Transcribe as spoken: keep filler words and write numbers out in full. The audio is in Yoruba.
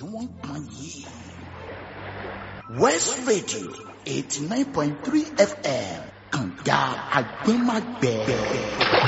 wọ́n ń pọn yìí. West Radio eighty nine point three F M kànga àgbẹ̀màgbẹ̀.